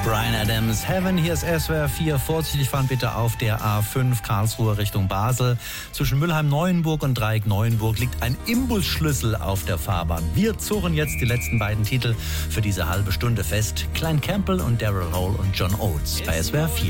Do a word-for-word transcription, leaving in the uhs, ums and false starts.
Bryan Adams, Heaven, hier ist S W R vier. Vorsichtig fahren bitte auf der A fünf Karlsruhe Richtung Basel. Zwischen Mülheim-Neuenburg und Dreieck-Neuenburg liegt ein Imbusschlüssel auf der Fahrbahn. Wir zurren jetzt die letzten beiden Titel für diese halbe Stunde fest. Klein Campbell und Daryl Hall und John Oates bei S W R vier.